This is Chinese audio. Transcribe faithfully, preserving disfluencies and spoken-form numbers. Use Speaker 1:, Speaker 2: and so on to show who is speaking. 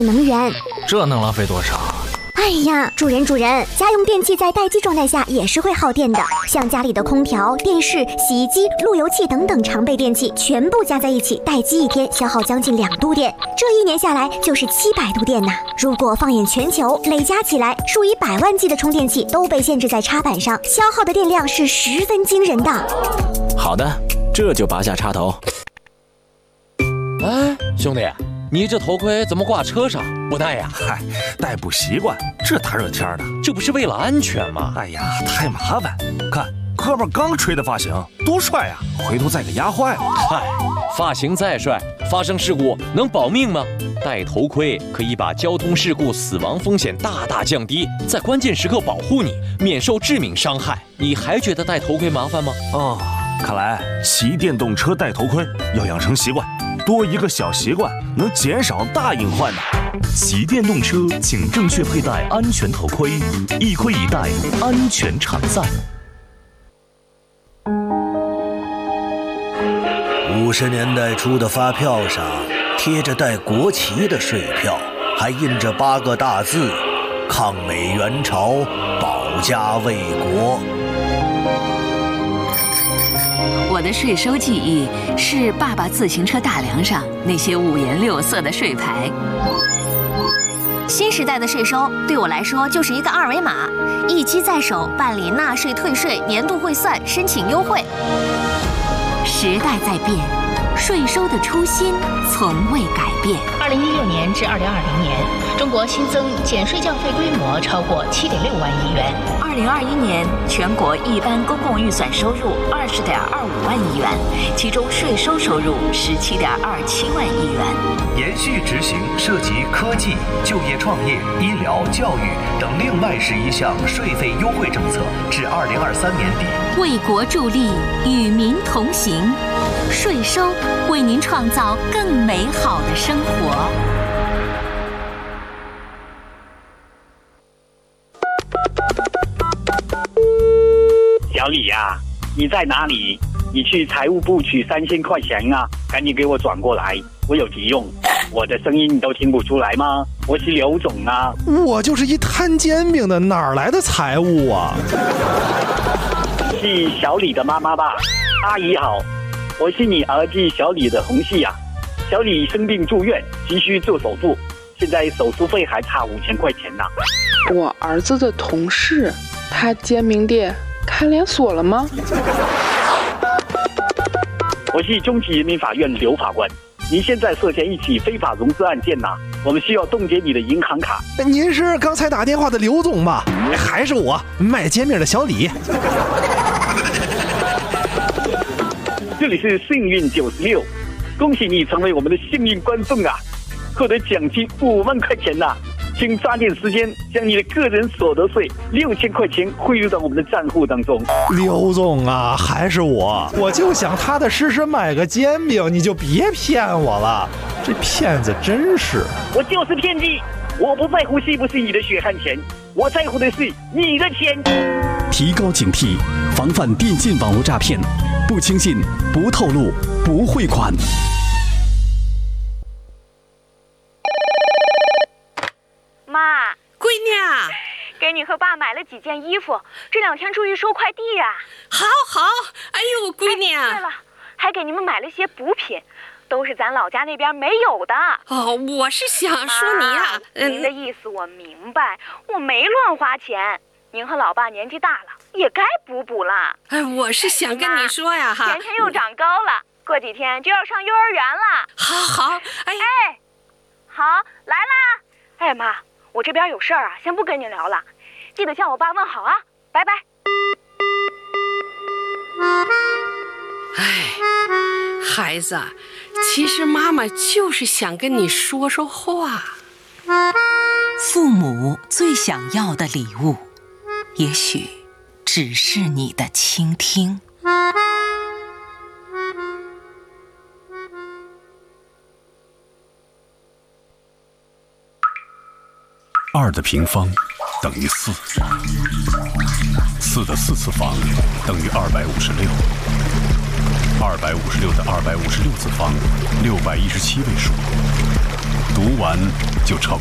Speaker 1: 能源，
Speaker 2: 这能浪费多少？
Speaker 1: 哎呀，主人主人，家用电器在待机状态下也是会耗电的，像家里的空调、电视、洗衣机、路由器等等常备电器，全部加在一起，待机一天消耗将近两度电，这一年下来就是七百度电呐。如果放眼全球，累加起来，数以百万计的充电器都被限制在插板上，消耗的电量是十分惊人的。
Speaker 3: 好的，这就拔下插头。
Speaker 4: 哎，兄弟，你这头盔怎么挂车上不戴呀？
Speaker 5: 嗨，戴不习惯，这大热天的，
Speaker 4: 这不是为了安全吗？
Speaker 5: 哎呀，太麻烦。看哥们刚吹的发型，多帅呀！回头再给压坏了。
Speaker 4: 嗨，发型再帅，发生事故能保命吗？戴头盔可以把交通事故死亡风险大大降低，在关键时刻保护你，免受致命伤害。你还觉得戴头盔麻烦吗？
Speaker 5: 哦，看来骑电动车戴头盔要养成习惯。多一个小习惯，能减少大隐患的。
Speaker 6: 骑电动车请正确佩戴安全头盔，一盔一戴，安全常在。
Speaker 7: 五十年代初的发票上贴着带国旗的税票，还印着八个大字：抗美援朝，保家卫国。
Speaker 8: 我的税收记忆是爸爸自行车大梁上那些五颜六色的税牌。
Speaker 9: 新时代的税收对我来说就是一个二维码，一机在手办理纳税、退税、年度汇算、申请优惠。
Speaker 8: 时代在变，税收的初心从未改变。
Speaker 10: 二零一六年至二零二零年，中国新增减税降费规模超过七点六万亿元。
Speaker 8: 二零二一年，全国一般公共预算收入二十点二五万亿元，其中税收收入十七点二七万亿元。
Speaker 11: 延续执行涉及科技、就业创业、医疗、教育等另外十一项税费优惠政策，至二零二三年底。
Speaker 8: 为国助力，与民同行，税收为您创造更美好的生活。
Speaker 12: 小李呀、啊，你在哪里？你去财务部取三千块钱啊，赶紧给我转过来，我有急用。我的声音你都听不出来吗？我是刘总啊。
Speaker 2: 我就是一摊煎饼的，哪来的财务啊？
Speaker 12: 是小李的妈妈吧？阿姨好，我是你儿子小李的同事啊。小李生病住院，急需做手术，现在手术费还差五千块钱呢。
Speaker 13: 我儿子的同事，他煎饼店开连锁了吗？
Speaker 12: 我是中级人民法院刘法官，您现在涉嫌一起非法融资案件呐、啊，我们需要冻结你的银行卡。
Speaker 2: 您是刚才打电话的刘总吧？还是我卖煎饼的小李？
Speaker 12: 这里是幸运九十六，恭喜你成为我们的幸运观众啊，获得奖金五万块钱呐、啊！请抓紧时间将你的个人所得税六千块钱汇入到我们的账户当中。
Speaker 2: 刘总啊，还是我，我就想踏踏实实买个煎饼，你就别骗我了，这骗子真是。
Speaker 12: 我就是骗子，我不在乎是不是你的血汗钱，我在乎的是你的钱。
Speaker 6: 提高警惕，防范电信网络诈骗，不轻信，不透露，不汇款。
Speaker 14: 妈，
Speaker 15: 闺女啊，
Speaker 14: 给你和爸买了几件衣服，这两天注意收快递呀、啊。
Speaker 15: 好好，哎呦，闺女啊，
Speaker 14: 哎、对了，还给你们买了些补品，都是咱老家那边没有的。
Speaker 15: 哦，我是想说你啊，
Speaker 14: 嗯、您的意思我明白，我没乱花钱。您和老爸年纪大了，也该补补了。
Speaker 15: 哎，我是想跟你说呀，哈，
Speaker 14: 前天又长高了，过几天就要上幼儿园了。
Speaker 15: 好好，哎
Speaker 14: 哎，好，来啦！哎妈。我这边有事儿啊，先不跟您聊了，记得向我爸问好啊，拜拜。
Speaker 15: 哎，孩子，其实妈妈就是想跟你说说话。
Speaker 8: 父母最想要的礼物，也许只是你的倾听。
Speaker 6: 二的平方等于四，四的四次方等于二百五十六，二百五十六的二百五十六次方，六百一十七位数。
Speaker 16: 读完就成。